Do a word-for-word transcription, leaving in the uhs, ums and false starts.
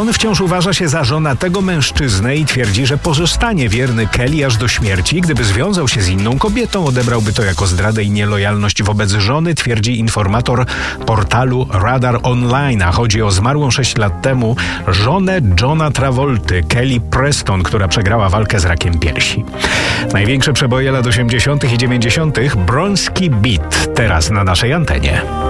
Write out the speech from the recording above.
Preston wciąż uważa się za żonatego mężczyznę i twierdzi, że pozostanie wierny Kelly aż do śmierci. Gdyby związał się z inną kobietą, odebrałby to jako zdradę i nielojalność wobec żony, twierdzi informator portalu Radar Online. A chodzi o zmarłą sześć lat temu żonę Johna Travolty, Kelly Preston, która przegrała walkę z rakiem piersi. Największe przeboje lat osiemdziesiątych i dziewięćdziesiątych Bronski Beat teraz na naszej antenie.